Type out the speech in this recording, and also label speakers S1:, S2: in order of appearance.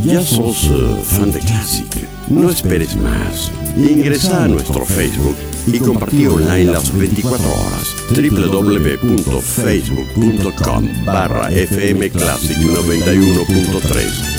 S1: ¿Ya sos fan de Classic? No esperes más. Ingresa a nuestro Facebook y compartí online las 24 horas. www.facebook.com/fmclassic 91.3